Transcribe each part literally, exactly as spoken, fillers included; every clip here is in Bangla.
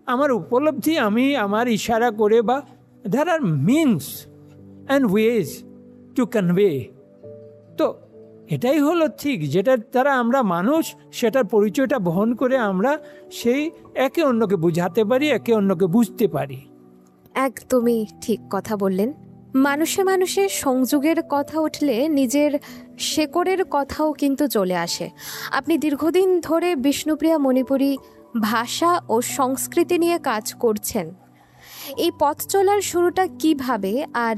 আমার উপলব্ধি আমি আমার ইশারা করে, বা there are means and ways to convey. তো এটাই হলো ঠিক, যেটার দ্বারা আমরা মানুষ সেটার পরিচয়টা বহন করে আমরা সেই একে অন্যকে বুঝাতে পারি, একে অন্যকে বুঝতে পারি। একদমই ঠিক কথা বললেন। মানুষে মানুষের সংযোগের কথা উঠলে নিজের শেকড়ের কথাও কিন্তু চলে আসে। আপনি দীর্ঘদিন ধরে বিষ্ণুপ্রিয়া মণিপুরী ভাষা ও সংস্কৃতি নিয়ে কাজ করছেন। এই পথ চলার শুরুটা কিভাবে, আর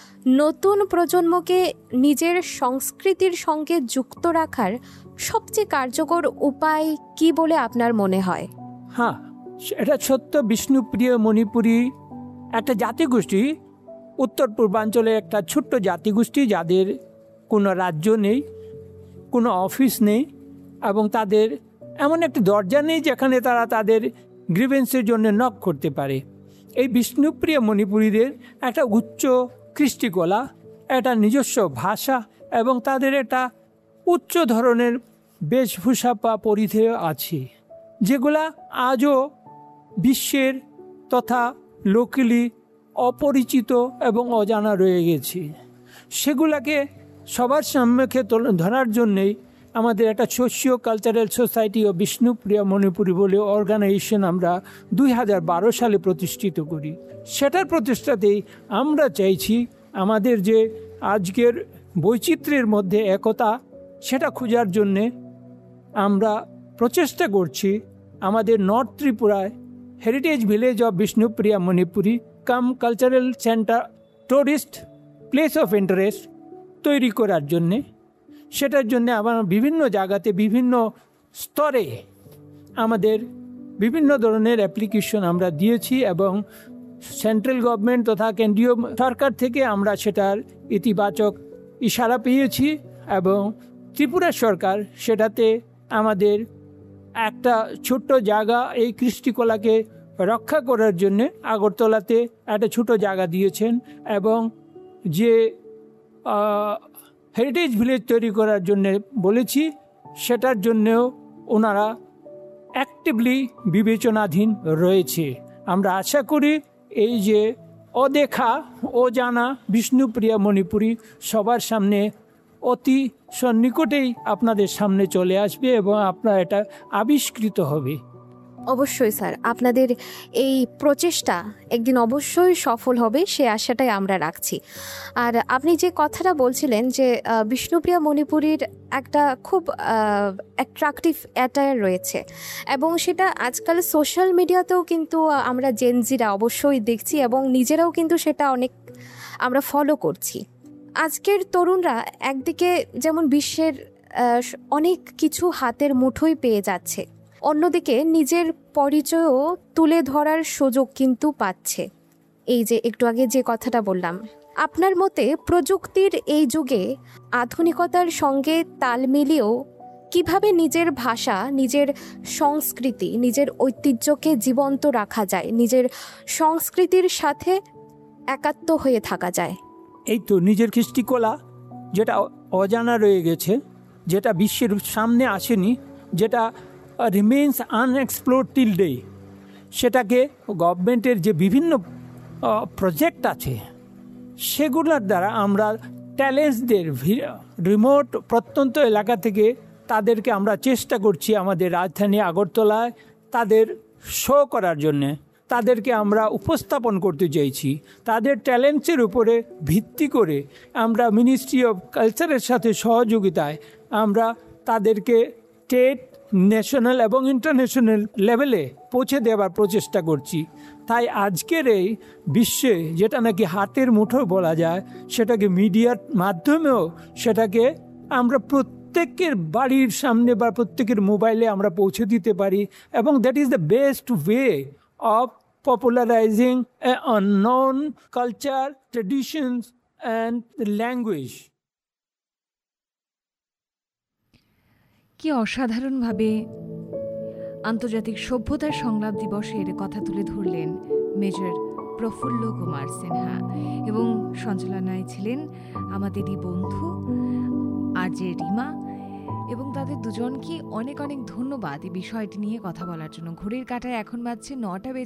নতুন প্রজন্মকে নিজের সংস্কৃতির সঙ্গে যুক্ত রাখার সবচেয়ে কার্যকর উপায় কি বলে আপনার মনে হয়? হ্যাঁ, এটা সত্য। বিষ্ণুপ্রিয়া মণিপুরী একটা জাতিগোষ্ঠী, উত্তর পূর্বাঞ্চলে একটা ছোট্ট জাতিগোষ্ঠী, যাদের কোনো রাজ্য নেই, কোনো অফিস নেই, এবং তাদের এমন একটি দরজা নেই যেখানে তারা তাদের গ্রিভেন্সের জন্য নক করতে পারে। এই বিষ্ণুপ্রিয়া মণিপুরীদের একটা উচ্চ কৃষ্টিকলা, একটা নিজস্ব ভাষা, এবং তাদের একটা উচ্চ ধরনের বেশভূষা বা পরিধেয় আছে, যেগুলা আজও বিশ্বের তথা লোকালি অপরিচিত এবং অজানা রয়ে গেছে। সেগুলাকে সবার সম্মুখে ধরার জন্যেই আমাদের একটা সোশিও কালচারাল সোসাইটি ও বিষ্ণুপ্রিয়া মণিপুরী বলে অর্গানাইজেশন আমরা দুই হাজার বারো সালে প্রতিষ্ঠিত করি। সেটার প্রতিষ্ঠাতেই আমরা চাইছি আমাদের যে আজকের বৈচিত্র্যের মধ্যে একতা, সেটা খোঁজার জন্যে আমরা প্রচেষ্টা করছি আমাদের নর্থ ত্রিপুরায় heritage village of Bishnupriya Manipuri come cultural centre, tourist place of interest তৈরি করার জন্যে। সেটার জন্যে আবার বিভিন্ন জায়গাতে বিভিন্ন স্তরে আমাদের বিভিন্ন ধরনের অ্যাপ্লিকেশন আমরা দিয়েছি, এবং সেন্ট্রাল গভর্নমেন্ট তথা কেন্দ্রীয় সরকার থেকে আমরা সেটার ইতিবাচক ইশারা পেয়েছি, এবং ত্রিপুরা সরকার সেটাতে আমাদের একটা ছোট্ট জায়গা এই কৃষ্টিকলাকে রক্ষা করার জন্যে আগরতলাতে একটা ছোট জায়গা দিয়েছেন, এবং যে হেরিটেজ ভিলেজ তৈরি করার জন্যে বলেছি সেটার জন্যেও ওনারা অ্যাক্টিভলি বিবেচনাধীন রয়েছে। আমরা আশা করি এই যে অদেখা অজানা বিষ্ণুপ্রিয়া মণিপুরী সবার সামনে অতি সন্নিকটেই আপনাদের সামনে চলে আসবে, এবং আপনার এটা আবিষ্কৃত হবে। অবশ্যই স্যার, আপনাদের এই প্রচেষ্টা একদিন অবশ্যই সফল হবে, সে আশাটাই আমরা রাখছি। আর আপনি যে কথাটা বলছিলেন যে বিষ্ণুপ্রিয়া মণিপুরীর একটা খুব অ্যাট্রাকটিভ অ্যাটায়ার রয়েছে, এবং সেটা আজকাল সোশ্যাল মিডিয়াতেও কিন্তু আমরা জেনজিরা অবশ্যই দেখছি, এবং নিজেরাও কিন্তু সেটা অনেক আমরা ফলো করছি। আজকের তরুণরা একদিকে যেমন বিশ্বের অনেক কিছু হাতের মুঠোয় পেয়ে যাচ্ছে, অন্যদিকে নিজের পরিচয়ও তুলে ধরার সুযোগ কিন্তু পাচ্ছে। এই যে একটু আগে যে কথাটা বললাম, আপনার মতে প্রযুক্তির এই যুগে আধুনিকতার সঙ্গে তাল মিলিয়েও কিভাবে নিজের ভাষা, নিজের সংস্কৃতি, নিজের ঐতিহ্যকে জীবন্ত রাখা যায়, নিজের সংস্কৃতির সাথে একাত্ম হয়ে থাকা যায়? এই তো নিজের কৃষ্টিকলা যেটা অজানা রয়ে গেছে, যেটা বিশ্বের সামনে আসেনি, যেটা রিমেইনস আনএক্সপ্লোরড টিল ডে, সেটাকে গভর্নমেন্টের যে বিভিন্ন প্রজেক্ট আছে সেগুলোর দ্বারা আমরা ট্যালেন্টসদের রিমোট প্রত্যন্ত এলাকা থেকে তাদেরকে আমরা চেষ্টা করছি আমাদের রাজধানী আগরতলায় তাদের শো করার জন্যে, তাদেরকে আমরা উপস্থাপন করতে চাইছি। তাদের ট্যালেন্টসের উপরে ভিত্তি করে আমরা মিনিস্ট্রি অফ কালচারের সাথে সহযোগিতায় আমরা তাদেরকে স্টেট, ন্যাশনাল এবং ইন্টারন্যাশনাল লেভেলে পৌঁছে দেওয়ার প্রচেষ্টা করছি। তাই আজকের এই বিশ্বে যেটা নাকি হাতের মুঠো বলা যায়, সেটাকে মিডিয়ার মাধ্যমেও সেটাকে আমরা প্রত্যেকের বাড়ির সামনে বা প্রত্যেকের মোবাইলে আমরা পৌঁছে দিতে পারি, এবং that is the best way of popularizing a unknown culture, traditions and language. কি অসাধারণভাবে আন্তর্জাতিক সভ্যতার সংলাপ দিবসের কথা তুলে ধরলেন মেজর প্রফুল্ল কুমার সিনহা, এবং সঞ্চালনায় ছিলেন আমাদেরই বন্ধু আর জে রিমা, এবং তাদের দুজনকে অনেক অনেক ধন্যবাদ এই বিষয়টি নিয়ে কথা বলার জন্য। ঘড়ির কাঁটায় এখন বাজছে নটা বেজে